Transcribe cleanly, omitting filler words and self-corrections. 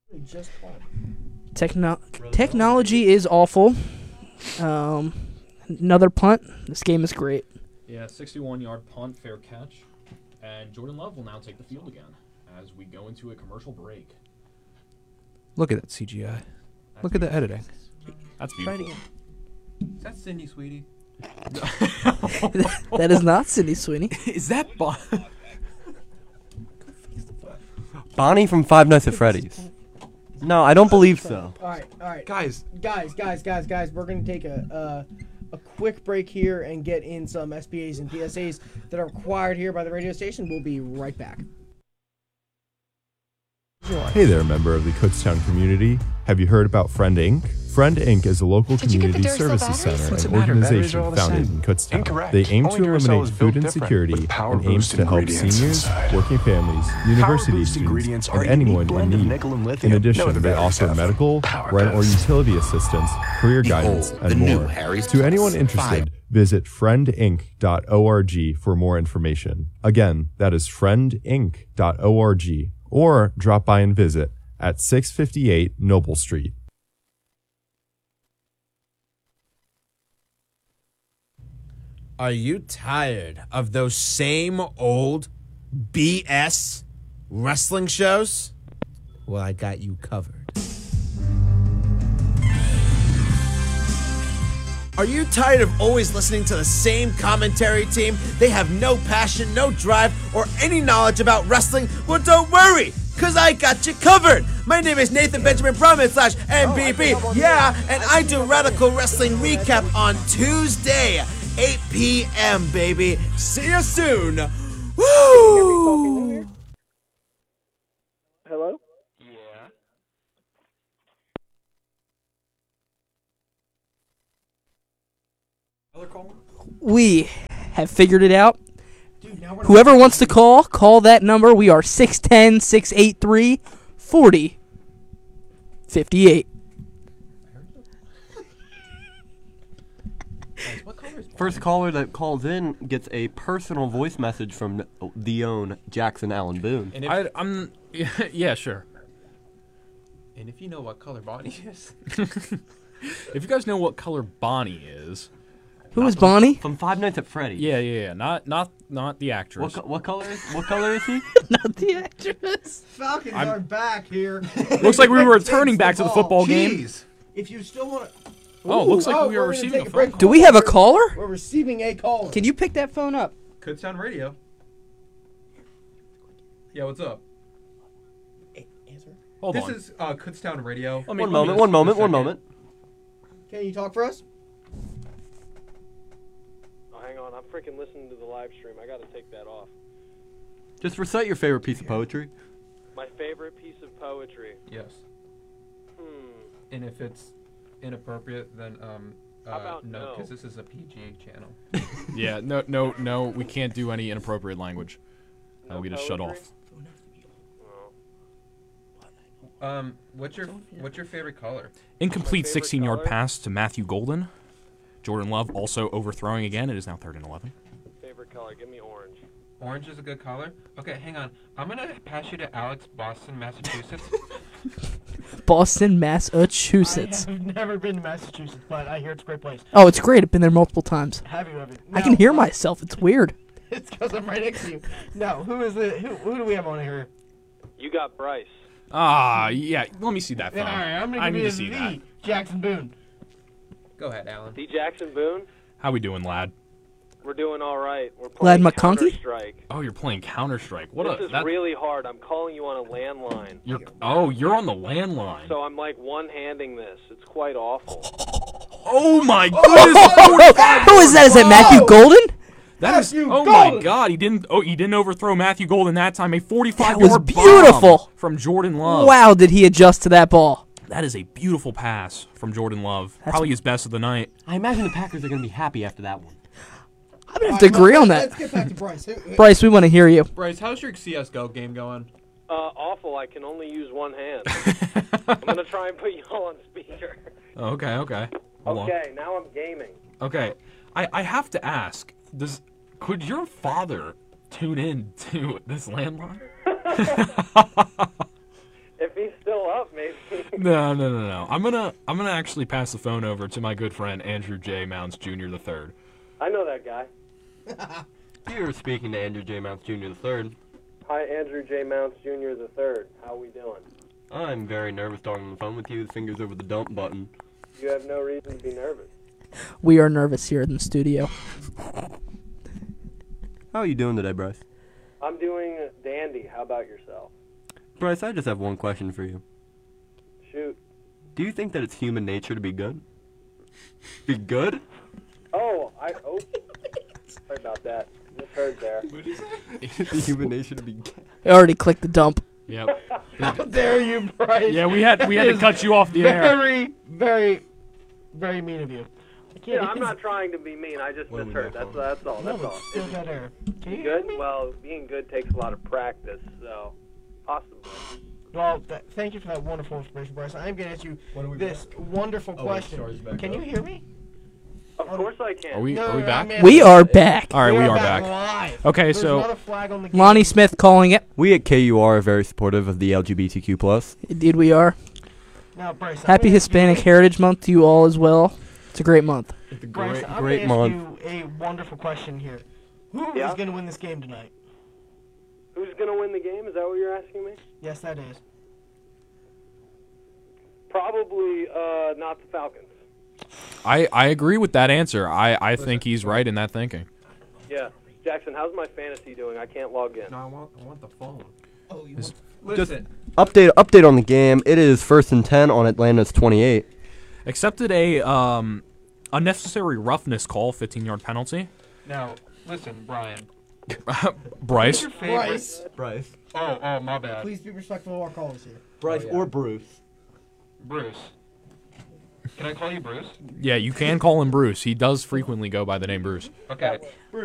Just called. Technology is awful. Another punt. This game is great. Yeah, 61-yard punt, fair catch. And Jordan Love will now take the field again as we go into a commercial break. Look at that CGI. Look at the editing. That's Try it beautiful. again. Is that Cindy, sweetie? That is not Sydney Sweeney. Is that Bonnie from Five Nights at Freddy's? No, I don't believe so. All right. Guys. Guys. We're going to take a quick break here and get in some SPAs and PSAs that are required here by the radio station. We'll be right back. Hey there, member of the Kutztown community. Have you heard about Friend Inc.? Friend Inc. is a local community services center and organization founded in Kutztown. Incorrect. They aim to Only Duracell eliminate is food built different, insecurity with power and aims boost to help ingredients seniors, inside. working families, university Boost students, ingredients are and a anyone blend in of need. nickel and lithium. In addition, No other they batteries offer have medical, power rent, or boost. utility assistance, career guidance, and more. To anyone interested, visit friendinc.org for more information. Again, that is friendinc.org, or drop by and visit at 658 Noble Street. Are you tired of those same old BS wrestling shows? Well, I got you covered. Are you tired of always listening to the same commentary team? They have no passion, no drive, or any knowledge about wrestling? Well, don't worry, because I got you covered. My name is Nathan Benjamin Brumman /MBB. Yeah, and I do Radical Wrestling Recap on Tuesday, 8 p.m., baby. See you soon. Woo! Hello? We have figured it out. Dude, now we're Whoever wants to call that number. We are 610-683-4058. First caller that calls in gets a personal voice message from the own Jackson Allen Boone. And if, I'm yeah, sure. And if you know what color Bonnie is. If you guys know what color Bonnie is. Who is Bonnie? From Five Nights at Freddy's. Yeah. Not the actress. What color is he? Not the actress. Falcons are back here. Looks like we were returning back to the football game. If you still want to... Oh, looks like we are receiving a phone call. Do we have a caller? We're receiving a call. Can you pick that phone up? Kutztown Radio. Yeah, what's up? Answer. Hold on. This is Kutztown Radio. One moment. Can you talk for us? Oh, hang on. I'm freaking listening to the live stream. I got to take that off. Just recite your favorite piece of poetry. My favorite piece of poetry. Yes. And if it's inappropriate, then How about no, no? because this is a PG channel. Yeah, no, we can't do any inappropriate language. No we just shut poetry? off. What's your favorite color? Incomplete favorite 16-yard color? pass to Matthew Golden. Jordan Love also overthrowing again. It is now 3rd and 11. Favorite color? Give me orange. Orange is a good color. Okay, hang on. I'm gonna pass you to Alex, Boston, Massachusetts. Boston, Massachusetts. I have never been to Massachusetts, but I hear it's a great place. Oh, it's great. I've been there multiple times. Have you ever? I can hear myself. It's weird. It's because I'm right next to you. No, who is it? Who do we have on here? You got Bryce. Yeah. Let me see that phone. All right, I'm I going to need give to see you that. the Jackson Boone. Go ahead, Alan. D. Jackson Boone. How we doing, lad? We're doing all right. We're Lad playing McConkey? Counter-Strike. Oh, you're playing Counter-Strike. This is really hard. I'm calling you on a landline. You're on the landline. So I'm like one-handing this. It's quite awful. Oh my goodness! Who is that? Is that Matthew Golden? That is. Oh my God! He didn't overthrow Matthew Golden that time. A 45-yard was beautiful. bomb from Jordan Love. Wow, did he adjust to that ball? That is a beautiful pass from Jordan Love. Probably his best of the night. I imagine the Packers are going to be happy after that one. I'm going to have to agree on that. Let's get back to Bryce. Bryce, we want to hear you. Bryce, how's your CSGO game going? Awful. I can only use one hand. I'm going to try and put you all on speaker. Okay. Hold on. Okay, now I'm gaming. Okay. I have to ask, could your father tune in to this landline? If he's still up, maybe. No. I'm gonna actually pass the phone over to my good friend Andrew J. Mounds Jr. III. I know that guy. You're speaking to Andrew J. Mounts Jr. III. Hi, Andrew J. Mounts Jr. III. How we doing? I'm very nervous talking on the phone with you. The fingers over the dump button. You have no reason to be nervous. We are nervous here in the studio. How are you doing today, Bryce? I'm doing dandy. How about yourself? Bryce, I just have one question for you. Shoot. Do you think that it's human nature to be good? Be good? Oh, sorry about that. Just heard there. It's the human nature to be good. I already clicked the dump. Yep. How dare you, Bryce? Yeah, we had to cut you off the air. Very, very, very mean of you. Yeah, I'm not trying to be mean. I just misheard. That's all. That's all. Still got air. Can you Good? hear me? Well, being good takes a lot of practice, so possibly. Well, thank you for that wonderful information, Bryce. I'm going to ask you this wonderful question. Can you hear me? Of course I can. Are we back? We are back. All right, we are back. Live. Okay, There's so another flag on the game. Lonnie Smith calling it. We at KUR are very supportive of the LGBTQ+. Indeed, we are. Now, Bryce, I'm Happy gonna ask Hispanic you- Heritage Month to you all as well. It's a great month. Bryce, I'm great going to month. ask you a wonderful question here. Who is Yeah? going to win this game tonight? Who's going to win the game? Is that what you're asking me? Yes, that is. Probably not the Falcons. I agree with that answer. I think he's right in that thinking. Yeah. Jackson, how's my fantasy doing? I can't log in. I want the phone. Oh, you Is- Listen. Update on the game. It is 1st and 10 on Atlanta's 28. Accepted a unnecessary roughness call, 15-yard penalty. Now, listen, Brian. Bryce. Your favorite? Bryce, Bryce. Oh, my bad. please be respectful of our callers here. Bryce or Bruce. Bruce. Can I call you Bruce? Yeah, you can call him Bruce. He does frequently go by the name Bruce. Okay.